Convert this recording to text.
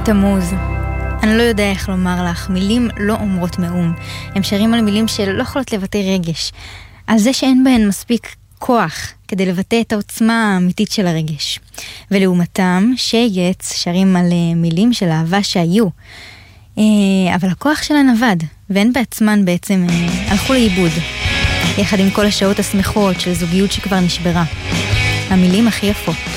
תמוז. אני לא יודע איך לומר לך, מילים לא אומרות מאום. הם שרים על מילים שלא יכולות לבטא רגש. על זה שאין בהן מספיק כוח כדי לבטא את העוצמה האמיתית של הרגש. ולעומתם, שייגץ שרים על מילים של אהבה שהיו. אבל הכוח שלהן עבד, והן בעצמן בעצם הלכו לאיבוד. יחד עם כל השעות השמחות של זוגיות שכבר נשברה. המילים הכי יפות.